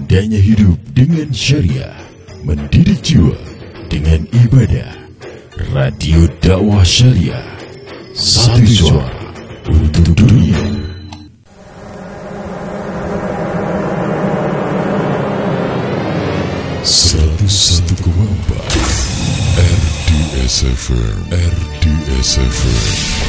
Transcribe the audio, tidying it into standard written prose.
indahnya hidup dengan syariah, mendidik jiwa dengan ibadah. Radio Dakwah Syariah, satu suara untuk dunia. RDS FM